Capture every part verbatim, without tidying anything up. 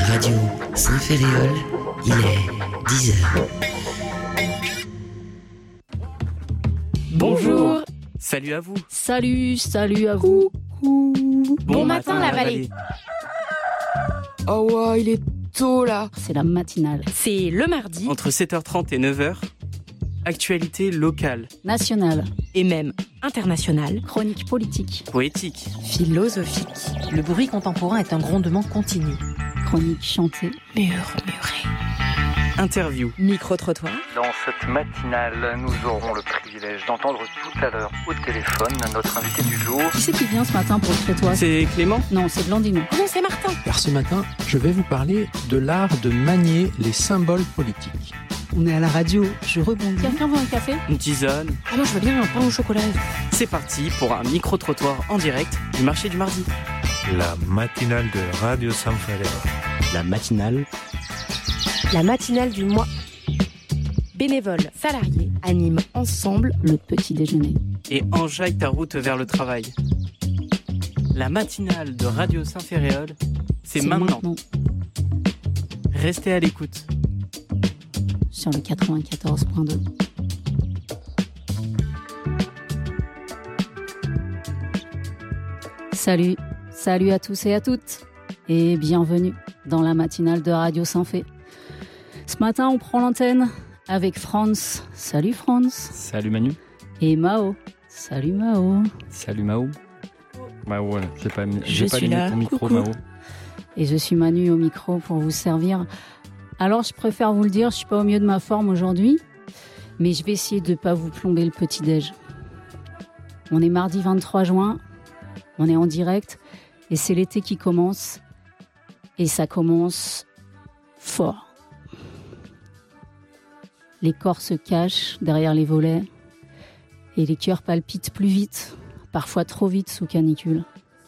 Radio Saint-Ferréol, il est dix heures. Bonjour. Salut à vous. Salut, salut à vous. Coucou. Bon, Bon matin, matin, la la vallée. Oh ouais, il est tôt là. C'est la matinale. C'est le mardi. Entre sept heures trente et neuf heures, actualité locale, Nationale, Et même international. chronique politique, poétique, Philosophique. Le bruit contemporain est un grondement continu. chronique chantée, Murmuré. interview. Micro-trottoir. Dans cette matinale, nous aurons le privilège d'entendre tout à l'heure au téléphone notre invité du jour. Qui c'est qui vient ce matin pour le traitoire? C'est Clément. Non, c'est Blandine. Non, c'est Martin. Car ce matin, je vais vous parler de l'art de manier les symboles politiques. On est à la radio, je rebondis. Quelqu'un veut un café? Une tisane. Ah, moi, je veux bien un pain au chocolat. C'est parti pour un micro-trottoir en direct du marché du mardi. La matinale de Radio Saint-Ferréol. La matinale La matinale du mois. Bénévoles, salariés animent ensemble. Le petit déjeuner. Et enjaille ta route vers le travail. La matinale de Radio Saint-Ferréol, c'est maintenant. Restez à l'écoute. Sur le quatre-vingt-quatorze point deux. Salut, salut à tous et à toutes. Et bienvenue dans la matinale de Radio Saint-Fé. Ce matin, on prend l'antenne avec Franz. Salut Franz. Salut Manu. Et Mao. Salut Mao. Salut Mao. Mao, voilà, j'ai pas, Je j'ai pas suis allumé là. ton micro, Coucou. Mao. Et je suis Manu au micro pour vous servir. Alors, je préfère vous le dire, je suis pas au mieux de ma forme aujourd'hui, mais je vais essayer de ne pas vous plomber le petit-déj. On est mardi vingt-trois juin, on est en direct, et c'est l'été qui commence, et ça commence fort. Les corps se cachent derrière les volets, et les cœurs palpitent plus vite, parfois trop vite sous canicule.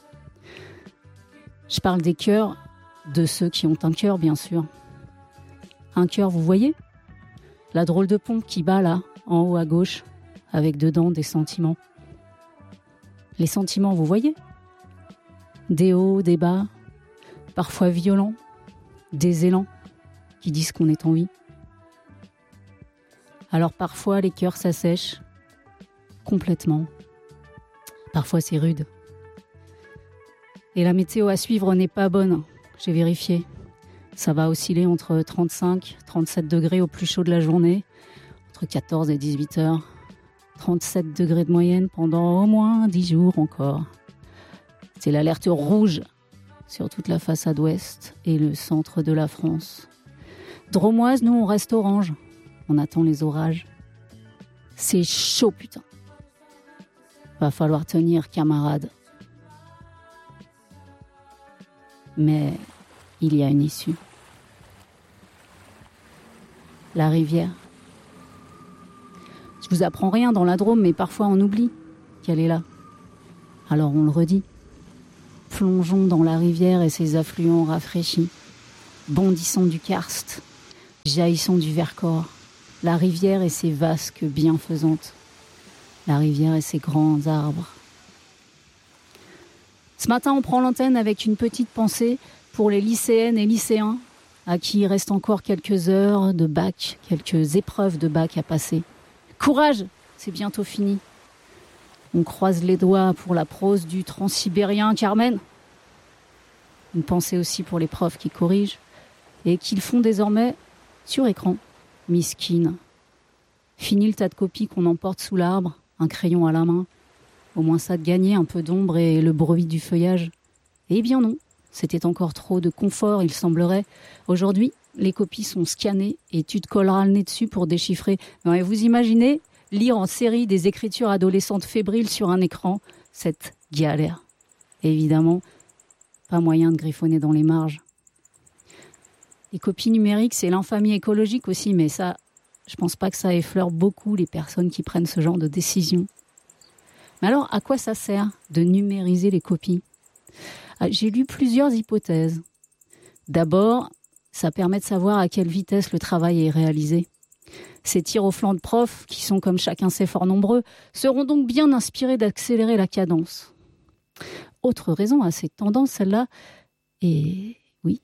Je parle des cœurs de ceux qui ont un cœur, bien sûr. Un cœur, vous voyez? La drôle de pompe qui bat là, en haut à gauche, avec dedans des sentiments. Les sentiments, vous voyez? Des hauts, des bas, parfois violents, des élans qui disent qu'on est en vie. Alors parfois les cœurs s'assèchent complètement. Parfois c'est rude. Et la météo à suivre n'est pas bonne, j'ai vérifié. Ça va osciller entre trente-cinq et trente-sept degrés au plus chaud de la journée, entre quatorze et dix-huit heures. trente-sept degrés de moyenne pendant au moins dix jours encore. C'est l'alerte rouge sur toute la façade ouest et le centre de la France. Dromoise, nous on reste orange. On attend les orages. C'est chaud, putain. Va falloir tenir, camarades. Mais il y a une issue. La rivière. Je vous apprends rien dans la Drôme, mais parfois on oublie qu'elle est là. Alors on le redit. Plongeons dans la rivière et ses affluents rafraîchis. Bondissons du karst, jaillissons du Vercors. La rivière et ses vasques bienfaisantes. La rivière et ses grands arbres. Ce matin, on prend l'antenne avec une petite pensée pour les lycéennes et lycéens à qui il reste encore quelques heures de bac, quelques épreuves de bac à passer. Courage, c'est bientôt fini. On croise les doigts pour la prose du transsibérien Carmen. Une pensée aussi pour les profs qui corrigent et qui le font désormais sur écran. Misquine. Fini le tas de copies qu'on emporte sous l'arbre, un crayon à la main. Au moins ça de gagner un peu d'ombre et le bruit du feuillage. Eh bien non, c'était encore trop de confort, il semblerait. Aujourd'hui, les copies sont scannées et tu te colleras le nez dessus pour déchiffrer. Mais vous imaginez lire en série des écritures adolescentes fébriles sur un écran? Cette galère. Évidemment, pas moyen de griffonner dans les marges. Les copies numériques, c'est l'infamie écologique aussi, mais ça, je pense pas que ça effleure beaucoup les personnes qui prennent ce genre de décision. Mais alors, à quoi ça sert de numériser les copies? J'ai lu plusieurs hypothèses. D'abord, ça permet de savoir à quelle vitesse le travail est réalisé. Ces tirs au flanc de profs, qui sont comme chacun sait fort nombreux, seront donc bien inspirés d'accélérer la cadence. Autre raison à cette tendance, celle-là, et oui,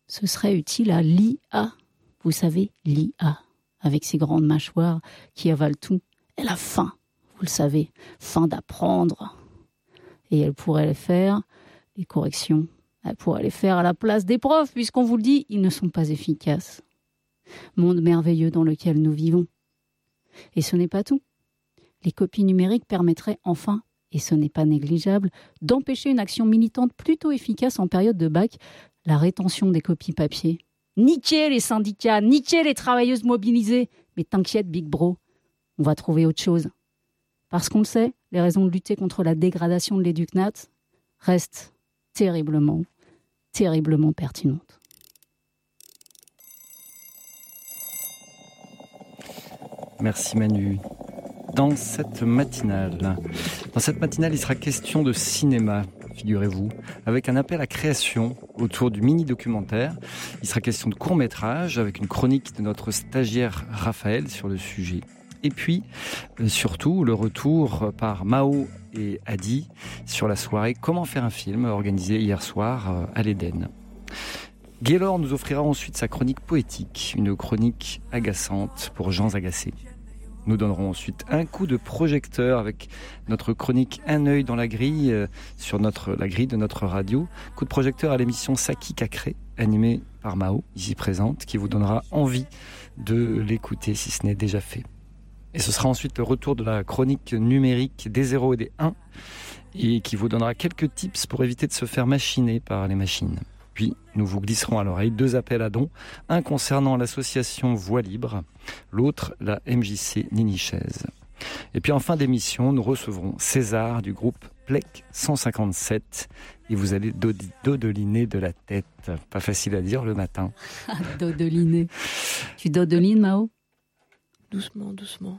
ce serait utile à l'I A. Vous savez, l'I A, avec ses grandes mâchoires qui avalent tout. Elle a faim, vous le savez, faim d'apprendre. Et elle pourrait faire les corrections. Elle pourrait les faire à la place des profs, puisqu'on vous le dit, ils ne sont pas efficaces. Monde merveilleux dans lequel nous vivons. Et ce n'est pas tout. Les copies numériques permettraient enfin, et ce n'est pas négligeable, d'empêcher une action militante plutôt efficace en période de bac, la rétention des copies papier. Niquez les syndicats, niquez les travailleuses mobilisées. Mais t'inquiète, Big Bro, on va trouver autre chose. Parce qu'on le sait, les raisons de lutter contre la dégradation de l'éducnat restent terriblement, terriblement pertinentes. Merci Manu. Dans cette matinale, dans cette matinale, il sera question de cinéma, figurez-vous, avec un appel à création autour du mini-documentaire. Il sera question de court-métrage avec une chronique de notre stagiaire Raphaël sur le sujet. Et puis, euh, surtout, le retour par Mao et Adi sur la soirée « Comment faire un film » organisée hier soir euh, à l'Éden. Gaylor nous offrira ensuite sa chronique poétique, une chronique agaçante pour gens agacés. Nous donnerons ensuite un coup de projecteur avec notre chronique Un œil dans la grille euh, sur notre, la grille de notre radio. Coup de projecteur à l'émission Saki Cacré, animée par Mao, ici présente, qui vous donnera envie de l'écouter si ce n'est déjà fait. Et ce sera ensuite le retour de la chronique numérique des zéros et des un et qui vous donnera quelques tips pour éviter de se faire machiner par les machines. Puis, nous vous glisserons à l'oreille deux appels à dons, un concernant l'association Voix Libre, l'autre la M J C Ninichaise. Et puis en fin d'émission, nous recevrons César du groupe P L E C cent cinquante-sept et vous allez dodeliner de la tête. Pas facile à dire le matin. Dodeliner. Tu dodelines, Mao ? Doucement, doucement.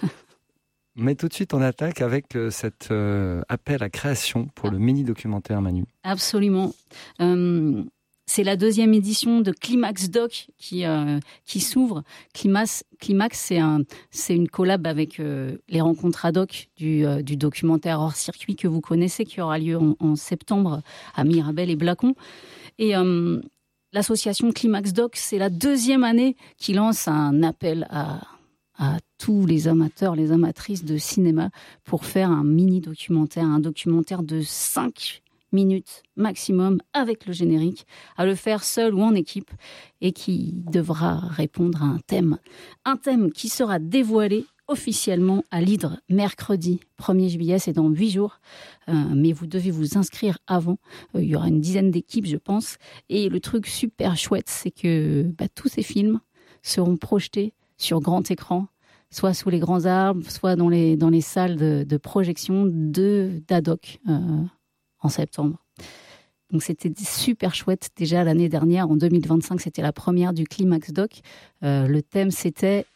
Mais tout de suite, on attaque avec euh, cet euh, appel à création pour le mini-documentaire Manu. Absolument. Euh, c'est la deuxième édition de Climax Doc qui, euh, qui s'ouvre. Climax, Climax c'est, un, c'est une collab avec euh, les rencontres ad hoc du, euh, du documentaire hors circuit que vous connaissez, qui aura lieu en, en septembre à Mirabel et Blacon. Et euh, l'association Climax Doc, c'est la deuxième année qui lance un appel à... à tous les amateurs, les amatrices de cinéma pour faire un mini-documentaire, un documentaire de cinq minutes maximum avec le générique, à le faire seul ou en équipe et qui devra répondre à un thème. Un thème qui sera dévoilé officiellement à l'Hydre mercredi premier juillet, c'est dans huit jours, euh, mais vous devez vous inscrire avant. Euh, il y aura une dizaine d'équipes, je pense, et le truc super chouette, c'est que bah, tous ces films seront projetés sur grand écran, soit sous les grands arbres, soit dans les, dans les salles de, de projection de d'A D O C euh, en septembre. Donc c'était super chouette. Déjà l'année dernière, en deux mille vingt-cinq, c'était la première du Climax Doc. Euh, le thème, c'était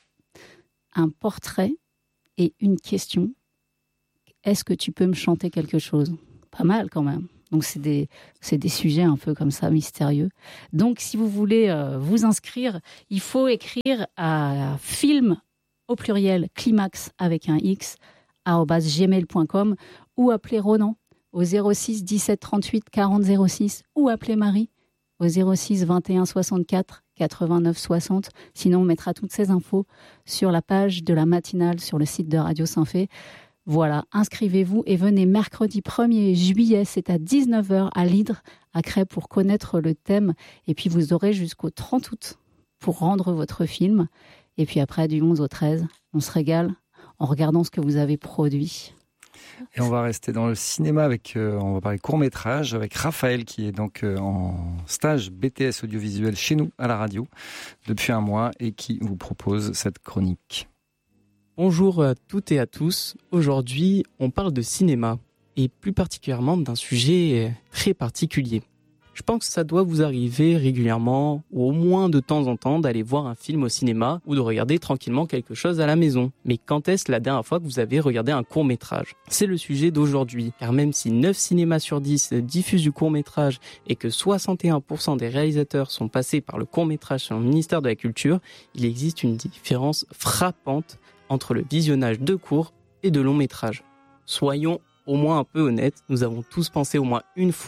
un portrait et une question. Est-ce que tu peux me chanter quelque chose ? Pas mal quand même. Donc c'est des, c'est des sujets un peu comme ça, mystérieux. Donc si vous voulez euh, vous inscrire, il faut écrire à film au pluriel, climax avec un X, arobase gmail point com ou appeler Ronan au zéro six dix-sept trente-huit quarante zéro six ou appeler Marie au zéro six vingt et un soixante-quatre quatre-vingt-neuf soixante. Sinon, on mettra toutes ces infos sur la page de la matinale sur le site de Radio Saint-Fé. Voilà, inscrivez-vous et venez mercredi premier juillet, c'est à dix-neuf heures à l'Hydre, à Crêpes, pour connaître le thème. Et puis vous aurez jusqu'au trente août pour rendre votre film. Et puis après, du onze au treize, on se régale en regardant ce que vous avez produit. Et on va rester dans le cinéma avec, euh, on va parler court-métrage avec Raphaël qui est donc euh, en stage B T S audiovisuel chez nous à la radio depuis un mois et qui vous propose cette chronique. Bonjour à toutes et à tous. Aujourd'hui, on parle de cinéma et plus particulièrement d'un sujet très particulier. Je pense que ça doit vous arriver régulièrement, ou au moins de temps en temps, d'aller voir un film au cinéma ou de regarder tranquillement quelque chose à la maison. Mais quand est-ce la dernière fois que vous avez regardé un court-métrage ? C'est le sujet d'aujourd'hui, car même si neuf cinémas sur dix diffusent du court-métrage et que soixante et un pour cent des réalisateurs sont passés par le court-métrage selon le ministère de la Culture, il existe une différence frappante entre le visionnage de courts et de longs métrages. Soyons au moins un peu honnêtes, nous avons tous pensé au moins une fois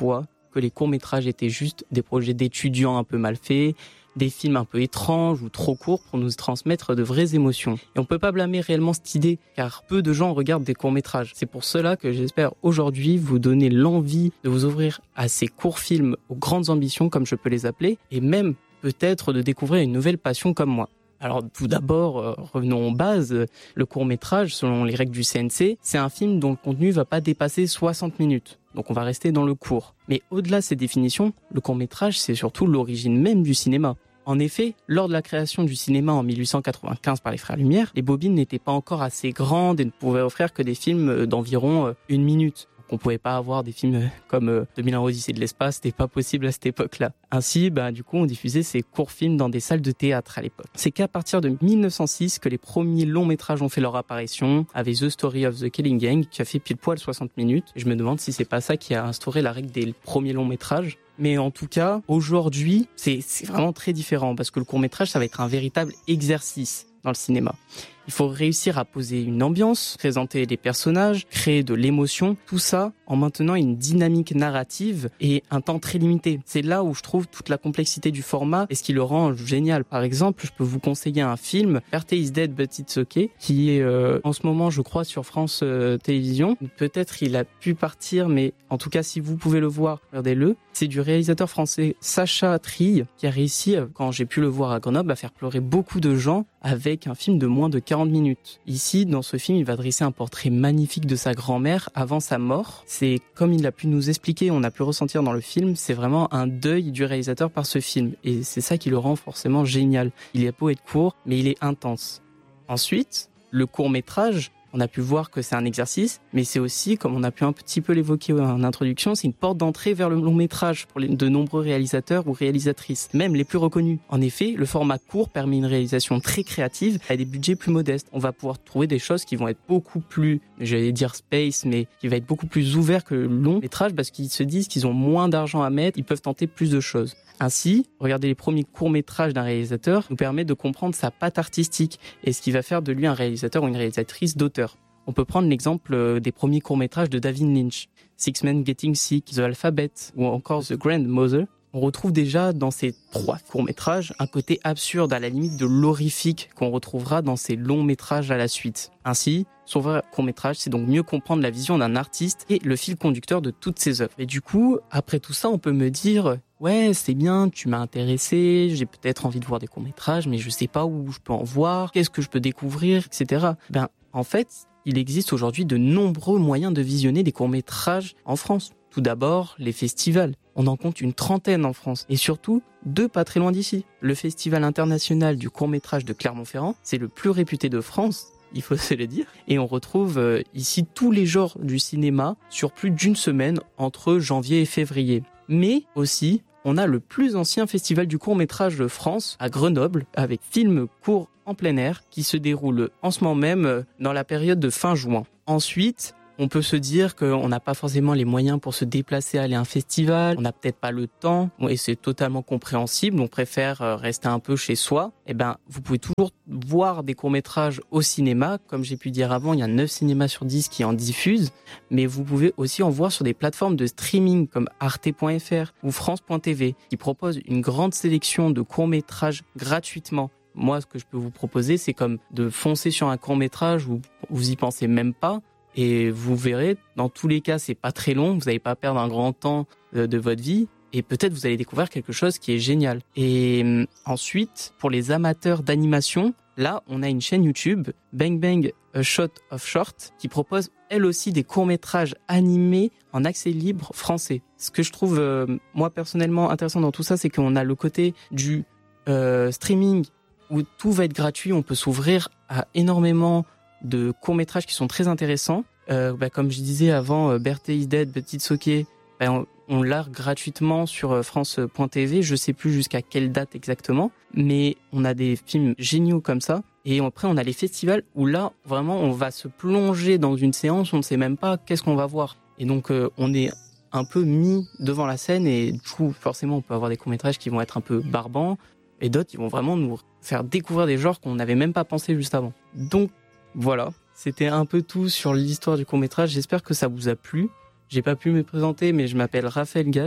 que les courts-métrages étaient juste des projets d'étudiants un peu mal faits, des films un peu étranges ou trop courts pour nous transmettre de vraies émotions. Et on peut pas blâmer réellement cette idée, car peu de gens regardent des courts-métrages. C'est pour cela que j'espère aujourd'hui vous donner l'envie de vous ouvrir à ces courts films aux grandes ambitions, comme je peux les appeler, et même peut-être de découvrir une nouvelle passion comme moi. Alors tout d'abord, euh, revenons aux bases. Le court-métrage, selon les règles du C N C, c'est un film dont le contenu va pas dépasser soixante minutes. Donc on va rester dans le court. Mais au-delà de ces définitions, le court-métrage, c'est surtout l'origine même du cinéma. En effet, lors de la création du cinéma en mille huit cent quatre-vingt-quinze par les Frères Lumière, les bobines n'étaient pas encore assez grandes et ne pouvaient offrir que des films d'environ une minute. On pouvait pas avoir des films comme deux mille un Odyssée de l'espace, c'était pas possible à cette époque-là. Ainsi, bah, du coup, on diffusait ces courts films dans des salles de théâtre à l'époque. C'est qu'à partir de mille neuf cent six que les premiers longs métrages ont fait leur apparition, avec The Story of the Killing Gang, qui a fait pile poil soixante minutes. Et je me demande si c'est pas ça qui a instauré la règle des premiers longs métrages. Mais en tout cas, aujourd'hui, c'est, c'est vraiment très différent, parce que le court-métrage, ça va être un véritable exercice dans le cinéma. Il faut réussir à poser une ambiance, présenter les personnages, créer de l'émotion, tout ça en maintenant une dynamique narrative et un temps très limité. C'est là où je trouve toute la complexité du format et ce qui le rend génial. Par exemple, je peux vous conseiller un film, Berthe is Dead But It's Okay, qui est euh, en ce moment, je crois, sur France euh, Télévisions. Peut-être il a pu partir, mais en tout cas, si vous pouvez le voir, regardez-le. C'est du réalisateur français Sacha Trille qui a réussi, quand j'ai pu le voir à Grenoble, à faire pleurer beaucoup de gens avec un film de moins de quarante minutes. Ici, dans ce film, il va dresser un portrait magnifique de sa grand-mère avant sa mort. C'est comme il a pu nous expliquer, on a pu ressentir dans le film, c'est vraiment un deuil du réalisateur par ce film. Et c'est ça qui le rend forcément génial. Il est beau être court, mais il est intense. Ensuite, le court-métrage, on a pu voir que c'est un exercice, mais c'est aussi, comme on a pu un petit peu l'évoquer en introduction, c'est une porte d'entrée vers le long métrage pour les, de nombreux réalisateurs ou réalisatrices, même les plus reconnus. En effet, le format court permet une réalisation très créative à des budgets plus modestes. On va pouvoir trouver des choses qui vont être beaucoup plus, j'allais dire space, mais qui va être beaucoup plus ouvert que le long métrage parce qu'ils se disent qu'ils ont moins d'argent à mettre, ils peuvent tenter plus de choses. Ainsi, regarder les premiers courts-métrages d'un réalisateur nous permet de comprendre sa patte artistique et ce qui va faire de lui un réalisateur ou une réalisatrice d'auteur. On peut prendre l'exemple des premiers courts-métrages de David Lynch, Six Men Getting Sick, The Alphabet ou encore The Grandmother. On retrouve déjà dans ces trois courts-métrages un côté absurde à la limite de l'horrifique qu'on retrouvera dans ces longs-métrages à la suite. Ainsi, son vrai court-métrage, c'est donc mieux comprendre la vision d'un artiste et le fil conducteur de toutes ses œuvres. Et du coup, après tout ça, on peut me dire « Ouais, c'est bien, tu m'as intéressé, j'ai peut-être envie de voir des courts-métrages, mais je sais pas où je peux en voir, qu'est-ce que je peux découvrir, et cetera » Ben, en fait, il existe aujourd'hui de nombreux moyens de visionner des courts-métrages en France. Tout d'abord, les festivals. On en compte une trentaine en France. Et surtout, deux pas très loin d'ici. Le Festival international du court-métrage de Clermont-Ferrand, c'est le plus réputé de France, il faut se le dire. Et on retrouve euh, ici tous les genres du cinéma sur plus d'une semaine entre janvier et février. Mais aussi, on a le plus ancien festival du court-métrage de France, à Grenoble, avec films courts en plein air, qui se déroule en ce moment même dans la période de fin juin. Ensuite, on peut se dire qu'on n'a pas forcément les moyens pour se déplacer, aller à un festival, on n'a peut-être pas le temps, et c'est totalement compréhensible, on préfère rester un peu chez soi. Eh ben, vous pouvez toujours voir des courts-métrages au cinéma, comme j'ai pu dire avant, il y a neuf cinémas sur dix qui en diffusent, mais vous pouvez aussi en voir sur des plateformes de streaming comme arte point f r ou france point t v, qui proposent une grande sélection de courts-métrages gratuitement. Moi, ce que je peux vous proposer, c'est comme de foncer sur un court-métrage où vous y pensez même pas, et vous verrez, dans tous les cas, c'est pas très long, vous n'allez pas perdre un grand temps de, de votre vie, et peut-être vous allez découvrir quelque chose qui est génial. Et euh, ensuite, pour les amateurs d'animation, là, on a une chaîne YouTube, Bang Bang A Shot of Short, qui propose elle aussi des courts-métrages animés en accès libre français. Ce que je trouve, euh, moi personnellement, intéressant dans tout ça, c'est qu'on a le côté du euh, streaming, où tout va être gratuit, on peut s'ouvrir à énormément de courts-métrages qui sont très intéressants. Euh, bah, comme je disais avant, euh, Berthe is Dead, But It's Okay, bah, on, on l'a gratuitement sur euh, france point t v. Je sais plus jusqu'à quelle date exactement, mais on a des films géniaux comme ça. Et après, on a les festivals où là, vraiment, on va se plonger dans une séance, on ne sait même pas qu'est-ce qu'on va voir. Et donc, euh, on est un peu mis devant la scène et du coup, forcément, on peut avoir des courts-métrages qui vont être un peu barbants et d'autres qui vont vraiment nous faire découvrir des genres qu'on n'avait même pas pensé juste avant. Donc, voilà, c'était un peu tout sur l'histoire du court-métrage. J'espère que ça vous a plu. J'ai pas pu me présenter, mais je m'appelle Raphaël Gasque.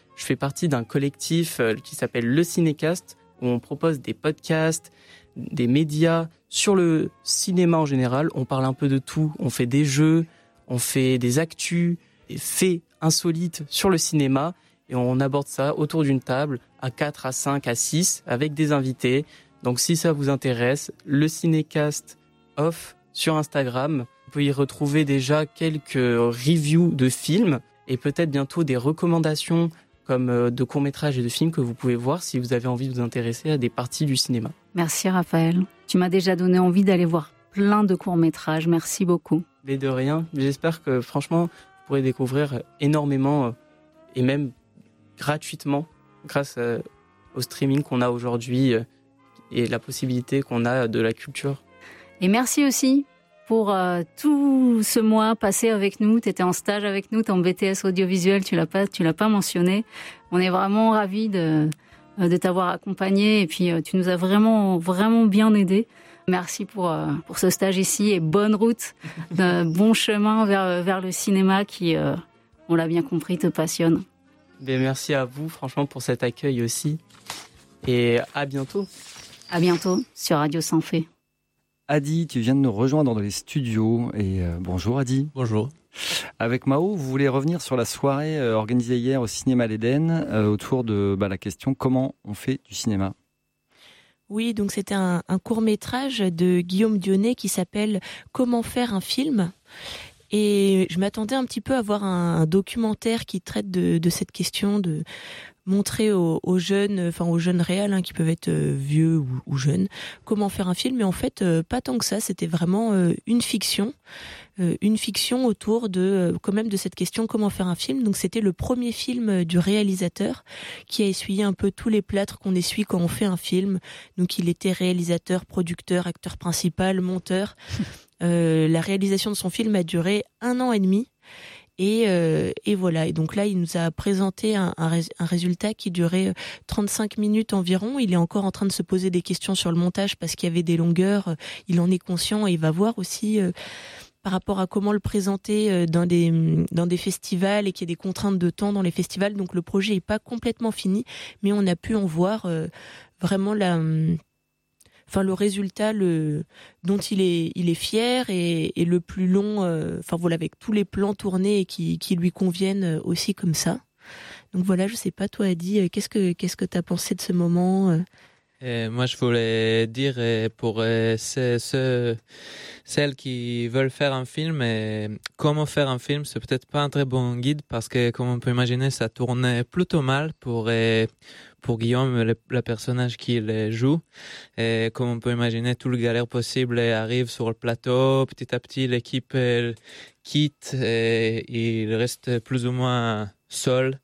je fais partie d'un collectif qui s'appelle Le Cinécast, où on propose des podcasts, des médias sur le cinéma en général. On parle un peu de tout. On fait des jeux, on fait des actus, des faits insolites sur le cinéma. Et on aborde ça autour d'une table, à quatre, à cinq, à six, avec des invités. Donc si ça vous intéresse, le Cinécast Off sur Instagram. Vous pouvez y retrouver déjà quelques reviews de films et peut-être bientôt des recommandations comme de courts-métrages et de films que vous pouvez voir si vous avez envie de vous intéresser à des parties du cinéma. Merci Raphaël. Tu m'as déjà donné envie d'aller voir plein de courts-métrages. Merci beaucoup. Mais de rien. J'espère que franchement, vous pourrez découvrir énormément et même gratuitement grâce au streaming qu'on a aujourd'hui et la possibilité qu'on a de la culture. Et merci aussi pour euh, tout ce mois passé avec nous. Tu étais en stage avec nous, tu es en B T S audiovisuel, tu l'as pas, tu l'as pas mentionné. On est vraiment ravis de, de t'avoir accompagné et puis euh, tu nous as vraiment, vraiment bien aidés. Merci pour, euh, pour ce stage ici et bonne route, de bon chemin vers, vers le cinéma qui, euh, on l'a bien compris, te passionne. Bien, merci à vous, franchement, pour cet accueil aussi. Et à bientôt. À bientôt sur Radio Sans Fait. Adi, tu viens de nous rejoindre dans les studios. Et euh, bonjour Adi. Bonjour. Avec Mao, vous voulez revenir sur la soirée euh, organisée hier au Cinéma l'Éden euh, autour de bah, la question comment on fait du cinéma. Oui, donc c'était un, un court-métrage de Guillaume Dionnet qui s'appelle « Comment faire un film ?» Et je m'attendais un petit peu à voir un, un documentaire qui traite de, de cette question, de montrer aux, aux jeunes, enfin aux jeunes réels, hein, qui peuvent être euh, vieux ou, ou jeunes, comment faire un film. Mais en fait, euh, pas tant que ça. C'était vraiment euh, une fiction, euh, une fiction autour de, euh, quand même, de cette question comment faire un film. Donc c'était le premier film du réalisateur qui a essuyé un peu tous les plâtres qu'on essuie quand on fait un film. Donc il était réalisateur, producteur, acteur principal, monteur. Euh, la réalisation de son film a duré un an et demi et, euh, et voilà. Et donc là, il nous a présenté un, un, rés- un résultat qui durait trente-cinq minutes environ. Il est encore en train de se poser des questions sur le montage parce qu'il y avait des longueurs. Il en est conscient et il va voir aussi euh, par rapport à comment le présenter euh, dans des dans des festivals et qu'il y a des contraintes de temps dans les festivals. Donc le projet est pas complètement fini, mais on a pu en voir euh, vraiment la Enfin, le résultat le, dont il est, il est fier et, et le plus long, euh, enfin voilà, avec tous les plans tournés et qui, qui lui conviennent aussi comme ça. Donc voilà, je sais pas, toi, Adi, qu'est-ce que, qu'est-ce que t'as pensé de ce moment? Et moi, je voulais dire pour ceux, ceux, celles qui veulent faire un film, et comment faire un film, c'est peut-être pas un très bon guide parce que, comme on peut imaginer, ça tournait plutôt mal pour pour Guillaume, le, le personnage qu'il joue. Et comme on peut imaginer, tout le galère possible arrive sur le plateau. Petit à petit, l'équipe elle, quitte et il reste plus ou moins seul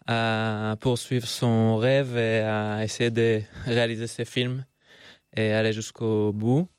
à poursuivre son rêve et à essayer de réaliser ses films et aller jusqu'au bout.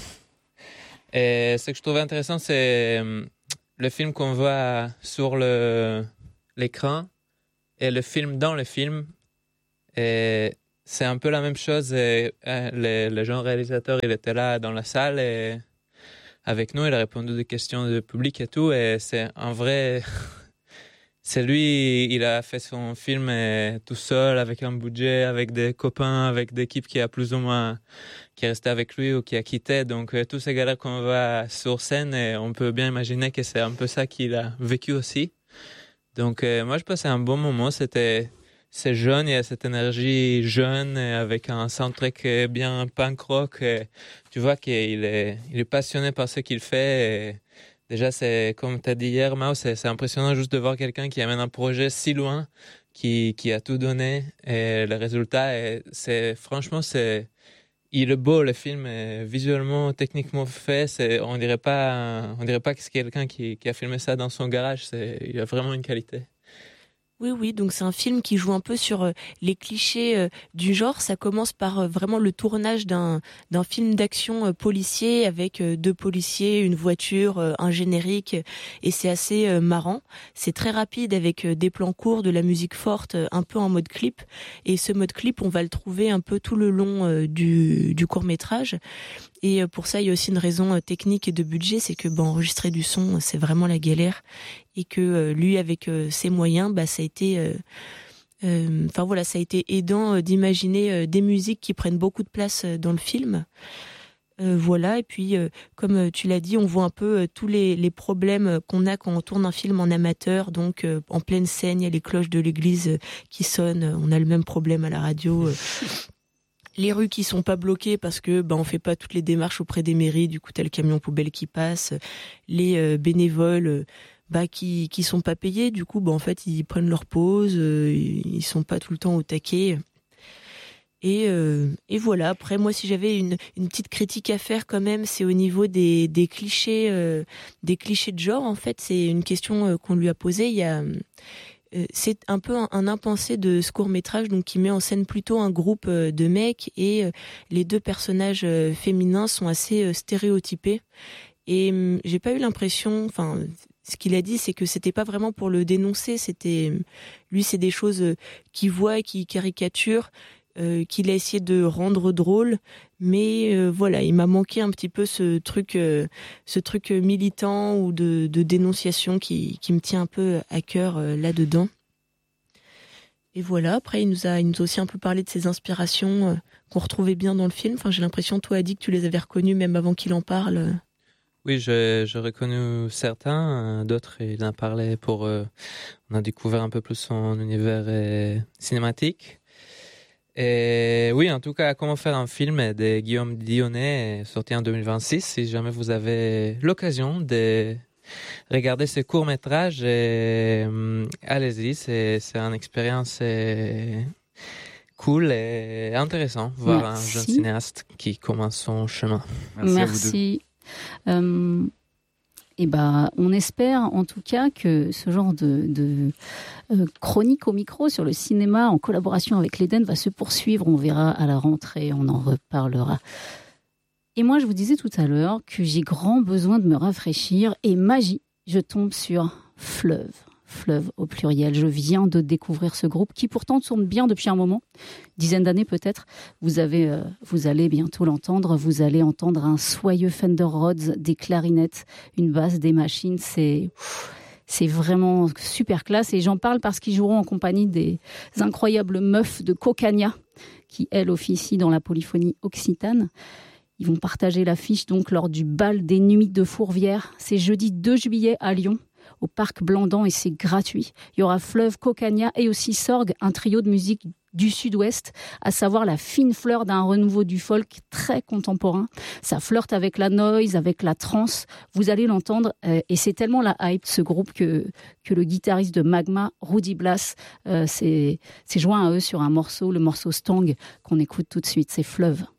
Et ce que je trouvais intéressant, c'est le film qu'on voit sur le, l'écran et le film dans le film. Et c'est un peu la même chose. Et, euh, le, le jeune réalisateur, il était là dans la salle et avec nous, il a répondu des questions du public et tout. Et c'est un vrai... c'est lui, il a fait son film et, tout seul, avec un budget, avec des copains, avec des équipes qui a plus ou moins... qui est resté avec lui ou qui a quitté. Donc, euh, tous ces galères qu'on voit sur scène, et on peut bien imaginer que c'est un peu ça qu'il a vécu aussi. Donc, euh, moi, je passais un bon moment. C'était... C'est jeune, il y a cette énergie jeune avec un soundtrack bien punk rock. Et tu vois qu'il est, il est passionné par ce qu'il fait. Et déjà, c'est comme tu as dit hier, Mao, c'est, c'est impressionnant juste de voir quelqu'un qui amène un projet si loin, qui, qui a tout donné. Et le résultat, est, c'est franchement, c'est, il est beau, le film est visuellement, techniquement fait. C'est, on dirait pas, on dirait pas que c'est quelqu'un qui, qui a filmé ça dans son garage. C'est, il y a vraiment une qualité. Oui, oui, donc c'est un film qui joue un peu sur euh, les clichés euh, du genre. Ça commence par euh, vraiment le tournage d'un d'un film d'action euh, policier avec euh, deux policiers, une voiture, euh, un générique, et c'est assez euh, marrant. C'est très rapide avec euh, des plans courts, de la musique forte, euh, un peu en mode clip. Et ce mode clip, on va le trouver un peu tout le long euh, du, du court-métrage. Et pour ça, il y a aussi une raison technique et de budget, c'est que bah, enregistrer du son, c'est vraiment la galère. Et que euh, lui, avec euh, ses moyens, bah, ça a été euh, Enfin euh, voilà, ça a été aidant euh, d'imaginer euh, des musiques qui prennent beaucoup de place euh, dans le film. Euh, voilà, et puis euh, comme euh, tu l'as dit, on voit un peu euh, tous les, les problèmes qu'on a quand on tourne un film en amateur. Donc euh, en pleine scène, il y a les cloches de l'église euh, qui sonnent. On a le même problème à la radio. Euh, les rues qui sont pas bloquées parce que ben on fait pas toutes les démarches auprès des mairies. Du coup, t'as le camion poubelle qui passe. Les euh, bénévoles. Euh, Bah, qui qui sont pas payés, du coup bah en fait ils prennent leur pause, euh, ils sont pas tout le temps au taquet et euh, et voilà. Après moi si j'avais une une petite critique à faire quand même, c'est au niveau des des clichés euh, des clichés de genre. En fait c'est une question euh, qu'on lui a posée. Il y a euh, c'est un peu un, un impensé de ce court-métrage donc qui met en scène plutôt un groupe euh, de mecs et euh, les deux personnages euh, féminins sont assez euh, stéréotypés et euh, j'ai pas eu l'impression, enfin ce qu'il a dit, c'est que c'était pas vraiment pour le dénoncer. C'était lui, c'est des choses qu'il voit, qu'il caricature, euh, qu'il a essayé de rendre drôle. Mais euh, voilà, il m'a manqué un petit peu ce truc, euh, ce truc militant ou de, de dénonciation qui, qui me tient un peu à cœur euh, là-dedans. Et voilà. Après, il nous a, il nous a aussi un peu parlé de ses inspirations euh, qu'on retrouvait bien dans le film. Enfin, j'ai l'impression, toi, Adi, que tu les avais reconnues même avant qu'il en parle. Oui, j'ai reconnu certains, d'autres il en parlait pour... Euh, on a découvert un peu plus son univers euh, cinématique. Et oui, en tout cas, Comment faire un film de Guillaume Dionnet, sorti en deux mille vingt-six. Si jamais vous avez l'occasion de regarder ce court-métrage, et, euh, allez-y, c'est, c'est une expérience euh, cool et intéressante, voir Merci. un jeune cinéaste qui commence son chemin. Merci. Merci. Euh, et ben, on espère en tout cas que ce genre de, de euh, chronique au micro sur le cinéma en collaboration avec l'Eden va se poursuivre. On verra à la rentrée, on en reparlera. Et moi, je vous disais tout à l'heure que j'ai grand besoin de me rafraîchir et magie, je tombe sur Fleuve. Fleuve au pluriel. Je viens de découvrir ce groupe qui pourtant tourne bien depuis un moment, dizaine d'années peut-être. Vous avez, euh, vous allez bientôt l'entendre. Vous allez entendre un soyeux Fender Rhodes, des clarinettes, une basse, des machines. C'est, c'est vraiment super classe. Et j'en parle parce qu'ils joueront en compagnie des incroyables meufs de Cocania, qui elles officient dans la polyphonie occitane. Ils vont partager l'affiche donc lors du bal des Nuits de Fourvière. C'est jeudi deux juillet à Lyon, au Parc Blandan, et c'est gratuit. Il y aura Fleuve, Cocania et aussi Sorgue, un trio de musique du Sud-Ouest, à savoir la fine fleur d'un renouveau du folk très contemporain. Ça flirte avec la noise, avec la trance. Vous allez l'entendre, euh, et c'est tellement la hype de ce groupe que, que le guitariste de Magma, Rudy Blas, euh, s'est, s'est joint à eux sur un morceau, le morceau Stang, qu'on écoute tout de suite. C'est Fleuve.